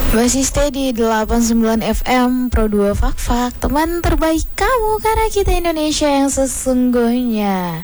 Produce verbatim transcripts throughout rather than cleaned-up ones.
Masih stay di delapan puluh sembilan F M Pro dua Fak Fak, teman terbaik kamu karena kita Indonesia yang sesungguhnya.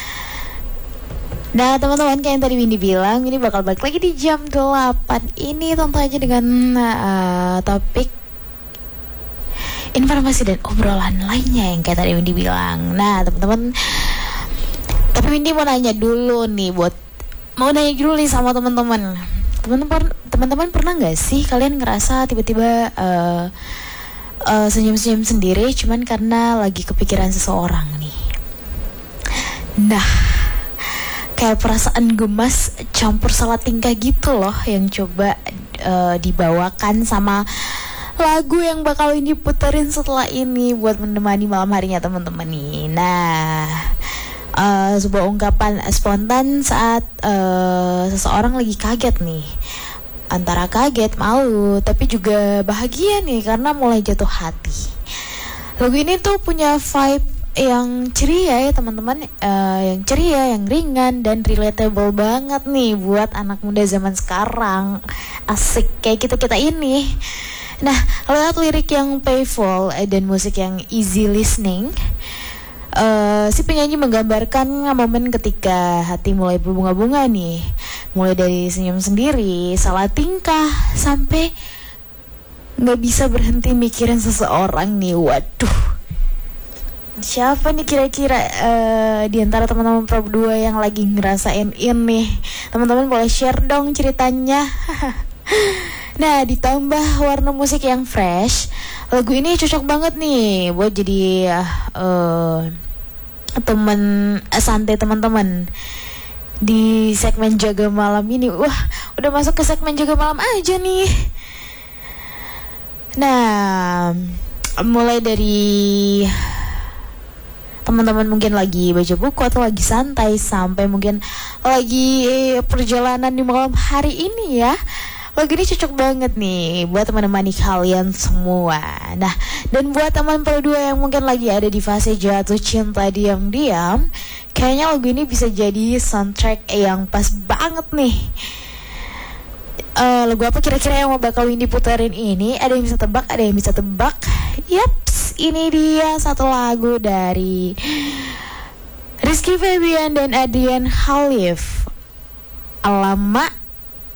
Nah teman-teman, kayak yang tadi Windy bilang, ini bakal balik lagi di jam delapan ini, tentu aja dengan uh, topik informasi dan obrolan lainnya yang kayak tadi Windy bilang. Nah teman-teman, tapi Windy mau nanya dulu nih, buat mau nanya dulu nih sama teman-teman. Teman-teman, teman-teman pernah nggak sih kalian ngerasa tiba-tiba uh, uh, senyum-senyum sendiri cuman karena lagi kepikiran seseorang nih? Nah, kayak perasaan gemas campur salah tingkah gitu loh yang coba uh, dibawakan sama lagu yang bakal ini puterin setelah ini buat menemani malam harinya teman-teman nih. Nah, Uh, sebuah ungkapan spontan saat uh, seseorang lagi kaget nih, antara kaget, malu, tapi juga bahagia nih karena mulai jatuh hati. Lagu ini tuh punya vibe yang ceria ya teman-teman, uh, yang ceria, yang ringan dan relatable banget nih buat anak muda zaman sekarang, asik kayak kita-kita ini. Nah, lewat lirik yang playful dan musik yang easy listening, Uh, si penyanyi menggambarkan momen ketika hati mulai berbunga-bunga nih, mulai dari senyum sendiri, salah tingkah, sampai nggak bisa berhenti mikirin seseorang nih. Waduh, siapa nih kira-kira uh, di antara teman-teman Pro dua yang lagi ngerasain ini? Teman-teman boleh share dong ceritanya. Nah, ditambah warna musik yang fresh, lagu ini cocok banget nih buat jadi uh, teman uh, santai teman-teman di segmen Jaga Malam ini. Wah, udah masuk ke segmen Jaga Malam aja nih. Nah, mulai dari teman-teman mungkin lagi baca buku atau lagi santai, sampai mungkin lagi perjalanan di malam hari ini ya, lagu ini cocok banget nih buat menemani kalian semua. Nah, dan buat teman Pro dua yang mungkin lagi ada di fase jatuh cinta diam-diam, kayaknya lagu ini bisa jadi soundtrack yang pas banget nih. Uh, lagu apa kira-kira yang mau bakal Windy puterin ini? Ada yang bisa tebak, ada yang bisa tebak. Yaps, ini dia satu lagu dari Rizky Febian dan Adrian Khalif. Alamak,